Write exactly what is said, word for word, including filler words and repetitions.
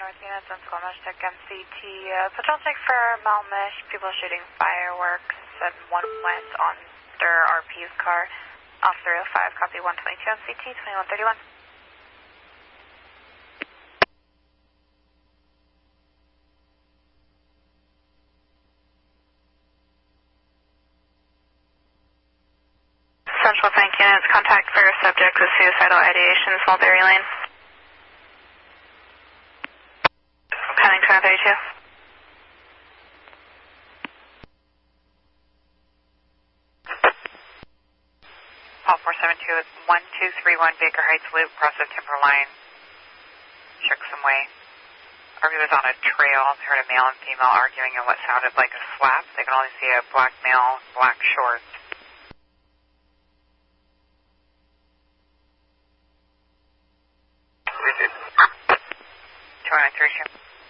North units on Squamish Tech M C T. Uh, patrol check for Malmish. People shooting fireworks and one went on their R P's car. Off three oh five, copy one twenty-two M C T, twenty-one thirty-one. Central Bank units, contact for subject with suicidal ideation, Mulberry Lane. Cutting two thirty-two. Paul four seven two, it's one two three one Baker Heights Loop, cross of Timberline, Shriksome Way. Arby was on a trail, heard a male and female arguing in what sounded like a slap. They could only see a black male, black shorts. two nine three two.